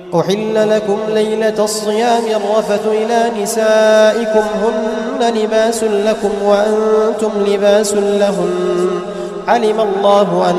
أحل لكم ليلة الصيام الرفث إلى نسائكم هن لباس لكم وأنتم لباس لهن علم الله